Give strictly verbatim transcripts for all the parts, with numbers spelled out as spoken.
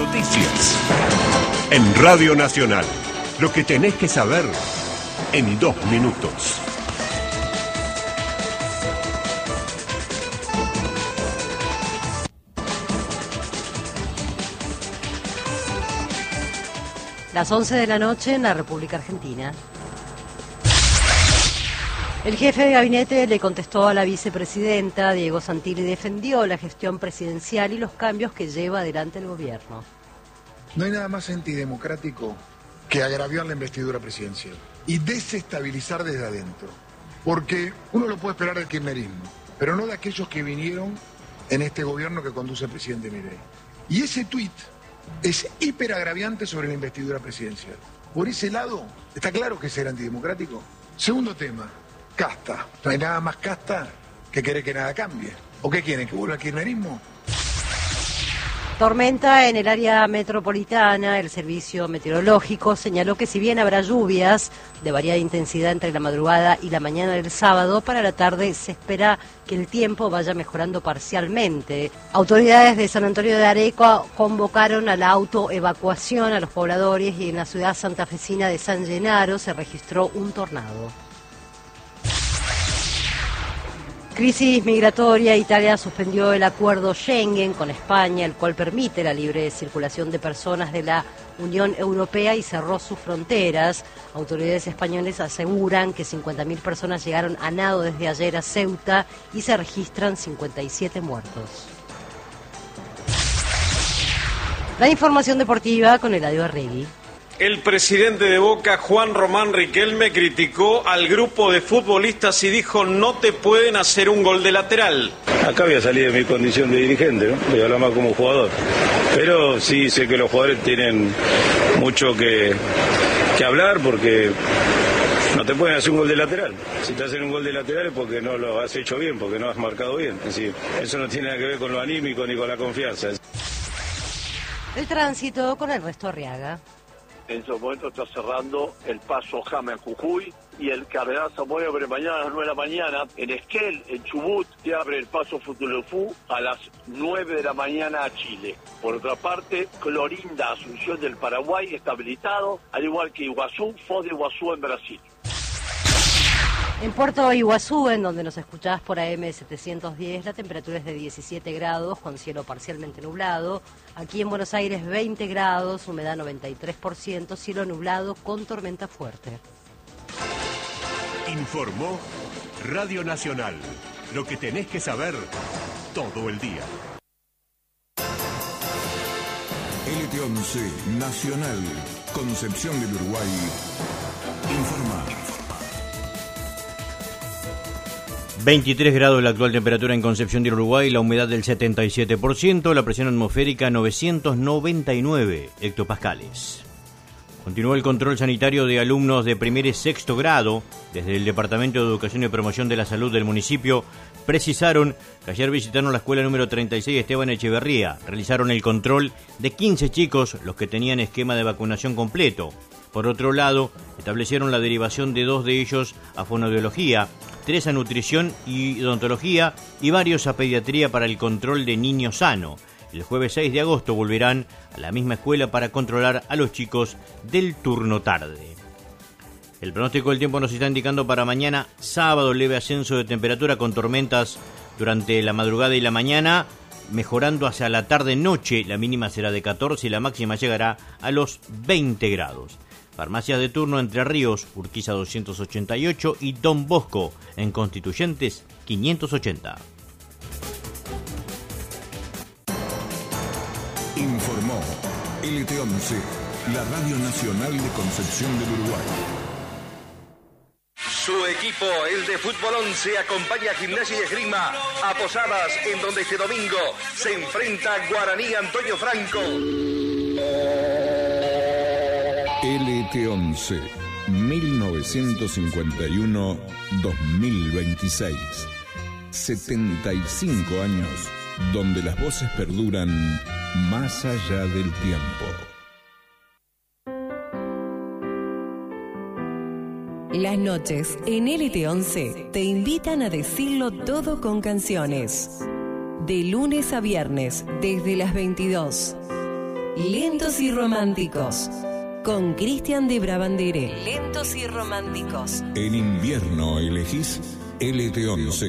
noticias. En Radio Nacional, lo que tenés que saber en dos minutos. Las once de la noche en la República Argentina. El jefe de gabinete le contestó a la vicepresidenta. Diego Santilli defendió la gestión presidencial y los cambios que lleva adelante el gobierno. No hay nada más antidemocrático que agraviar la investidura presidencial y desestabilizar desde adentro. Porque uno lo puede esperar del kirchnerismo, pero no de aquellos que vinieron en este gobierno que conduce el presidente Milei. Y ese tuit es hiperagraviante sobre la investidura presidencial. Por ese lado, está claro que es ser antidemocrático. Segundo tema, casta. No hay nada más casta que querer que nada cambie. ¿O qué quieren? ¿Que vuelva al kirchnerismo? Tormenta en el área metropolitana. El servicio meteorológico señaló que si bien habrá lluvias de variada intensidad entre la madrugada y la mañana del sábado, para la tarde se espera que el tiempo vaya mejorando parcialmente. Autoridades de San Antonio de Areco convocaron a la autoevacuación a los pobladores y en la ciudad santafesina de San Genaro se registró un tornado. Crisis migratoria. Italia suspendió el acuerdo Schengen con España, el cual permite la libre circulación de personas de la Unión Europea, y cerró sus fronteras. Autoridades españolas aseguran que cincuenta mil personas llegaron a nado desde ayer a Ceuta y se registran cincuenta y siete muertos. La información deportiva con Eladio Arregui. El presidente de Boca, Juan Román Riquelme, criticó al grupo de futbolistas y dijo: no te pueden hacer un gol de lateral. Acá voy a salir de mi condición de dirigente, ¿no? Voy a hablar más como jugador. Pero sí sé que los jugadores tienen mucho que, que hablar, porque no te pueden hacer un gol de lateral. Si te hacen un gol de lateral es porque no lo has hecho bien, porque no has marcado bien. Es decir, eso no tiene nada que ver con lo anímico ni con la confianza. El tránsito con Ernesto Arriaga. En su momento está cerrando el paso Jama en Jujuy y el Cardenal Zamora abre mañana a las nueve de la mañana. En Esquel, en Chubut, se abre el paso Futulefú a las nueve de la mañana a Chile. Por otra parte, Clorinda, Asunción del Paraguay, está habilitado, al igual que Iguazú, Foz de Iguazú en Brasil. En Puerto Iguazú, en donde nos escuchás por A M setecientos diez, la temperatura es de diecisiete grados, con cielo parcialmente nublado. Aquí en Buenos Aires, veinte grados, humedad noventa y tres por ciento, cielo nublado con tormenta fuerte. Informó Radio Nacional. Lo que tenés que saber todo el día. L T once Nacional, Concepción del Uruguay, informa. veintitrés grados la actual temperatura en Concepción del Uruguay, la humedad del setenta y siete por ciento, la presión atmosférica novecientos noventa y nueve hectopascales. Continuó el control sanitario de alumnos de primer y sexto grado. Desde el Departamento de Educación y Promoción de la Salud del municipio precisaron que ayer visitaron la escuela número treinta y seis Esteban Echeverría. Realizaron el control de quince chicos, los que tenían esquema de vacunación completo. Por otro lado, establecieron la derivación de dos de ellos a fonoaudiología, tres a nutrición y odontología y varios a pediatría para el control de niño sano. El jueves seis de agosto volverán a la misma escuela para controlar a los chicos del turno tarde. El pronóstico del tiempo nos está indicando para mañana sábado leve ascenso de temperatura con tormentas durante la madrugada y la mañana, mejorando hacia la tarde-noche. La mínima será de catorce y la máxima llegará a los veinte grados. Farmacias de turno Entre Ríos, Urquiza doscientos ochenta y ocho y Don Bosco en Constituyentes quinientos ochenta. Informó L T once, la Radio Nacional de Concepción del Uruguay. Su equipo, el de Fútbol once, acompaña a Gimnasia y Esgrima a Posadas, en donde este domingo se enfrenta Guaraní Antonio Franco. L T once, mil novecientos cincuenta y uno a dos mil veintiséis. setenta y cinco años donde las voces perduran más allá del tiempo. Las noches en L T once te invitan a decirlo todo con canciones. De lunes a viernes, desde las veintidós. Lentos y Románticos. Con Cristian de Brabandere. Lentos y Románticos. En invierno elegís L T once.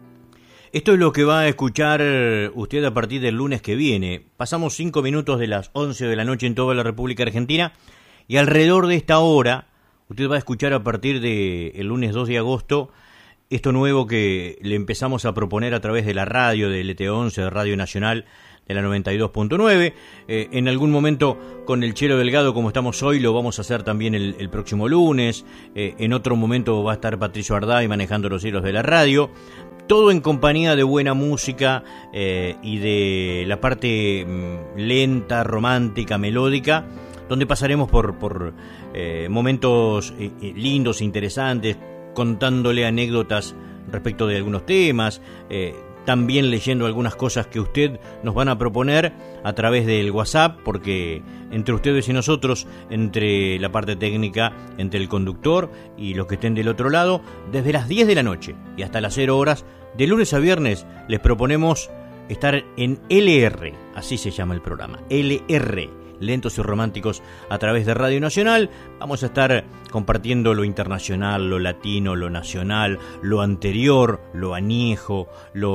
Esto es lo que va a escuchar usted a partir del lunes que viene. Pasamos cinco minutos de las once de la noche en toda la República Argentina y alrededor de esta hora usted va a escuchar a partir del lunes dos de agosto esto nuevo que le empezamos a proponer a través de la radio de L T once, de Radio Nacional, de la noventa y dos punto nueve. Eh, en algún momento con el Chelo Delgado, como estamos hoy, lo vamos a hacer también el, el próximo lunes. Eh, en otro momento va a estar Patricio Arday manejando los hilos de la radio. Todo en compañía de buena música eh, y de la parte mm, lenta, romántica, melódica, donde pasaremos por, por eh, momentos eh, lindos, interesantes, contándole anécdotas respecto de algunos temas, eh, también leyendo algunas cosas que usted nos van a proponer a través del WhatsApp, porque entre ustedes y nosotros, entre la parte técnica, entre el conductor y los que estén del otro lado, desde las diez de la noche y hasta las cero horas, de lunes a viernes, les proponemos estar en L R, así se llama el programa, L R, Lentos y Románticos, a través de Radio Nacional. Vamos a estar compartiendo lo internacional, lo latino, lo nacional, lo anterior, lo añejo,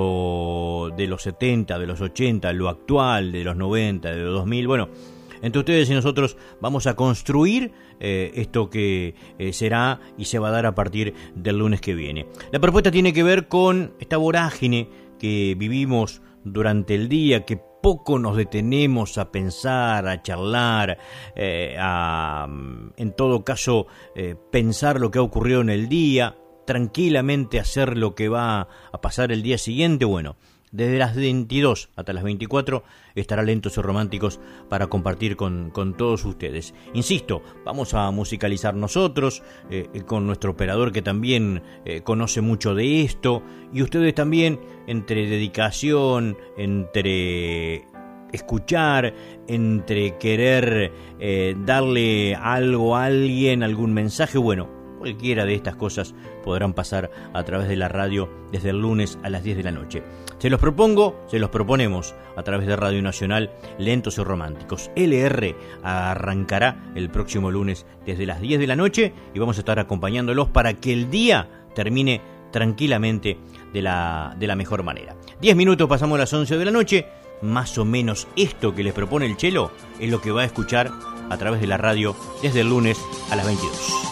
lo de los setenta, de los ochenta, lo actual, de los noventa, de los dos mil. Bueno, entre ustedes y nosotros vamos a construir eh, esto que eh, será y se va a dar a partir del lunes que viene. La propuesta tiene que ver con esta vorágine que vivimos durante el día, que poco nos detenemos a pensar, a charlar, eh, a, en todo caso, eh, pensar lo que ha ocurrido en el día, tranquilamente hacer lo que va a pasar el día siguiente. Bueno, desde las veintidós hasta las veinticuatro estará Lentos y Románticos para compartir con, con todos ustedes. Insisto, vamos a musicalizar nosotros, eh, con nuestro operador que también eh, conoce mucho de esto, y ustedes también, entre dedicación, entre escuchar, entre querer eh, darle algo a alguien, algún mensaje, bueno, cualquiera de estas cosas podrán pasar a través de la radio desde el lunes a las diez de la noche. Se los propongo, se los proponemos a través de Radio Nacional, Lentos y Románticos. L R arrancará el próximo lunes desde las diez de la noche y vamos a estar acompañándolos para que el día termine tranquilamente de la, de la mejor manera. diez minutos pasamos a las once de la noche. Más o menos esto que les propone el Chelo es lo que va a escuchar a través de la radio desde el lunes a las veintidós.